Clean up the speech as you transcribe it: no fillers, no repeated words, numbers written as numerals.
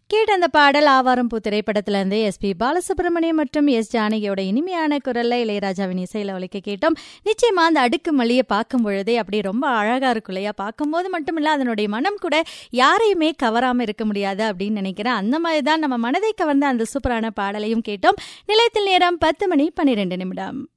கேட்ட அந்த பாடல் ஆவாரம் பூ திரைப்படத்துல இருந்து எஸ்பி பாலசுப்ரமணியம் மற்றும் எஸ் ஜானகியோட இனிமையான குரல்ல இளையராஜாவின் இசையில ஒலிக்க கேட்டோம். நிச்சயமா அந்த அடுக்கு மல்லியை பார்க்கும் பொழுதே அப்படி ரொம்ப அழகா இருக்கும் இல்லையா? பார்க்கும்போது மட்டும் இல்ல, அதனுடைய மனம் கூட யாரையுமே கவராம இருக்க முடியாது அப்படின்னு நினைக்கிறேன். அந்த மாதிரிதான் நம்ம மனதை கவர்ந்த அந்த சூப்பரான பாடலையும் கேட்டோம். நிலையத்தில் நேரம் 10 மணி 12 நிமிடம்.